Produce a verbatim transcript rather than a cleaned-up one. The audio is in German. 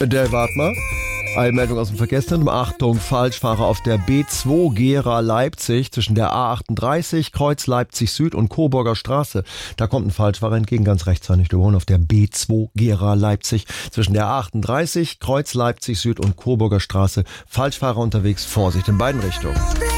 Der wart mal. Eilmeldung aus dem Verkehrszentrum. Achtung, Falschfahrer auf der B zwei Gera-Leipzig zwischen der A achtunddreißig, Kreuz Leipzig Süd und Coburger Straße. Da kommt ein Falschfahrer entgegen, ganz rechts sein, nicht überholen, auf der B zwei Gera-Leipzig zwischen der A achtunddreißig, Kreuz Leipzig Süd und Coburger Straße. Falschfahrer unterwegs, Vorsicht in beiden Richtungen.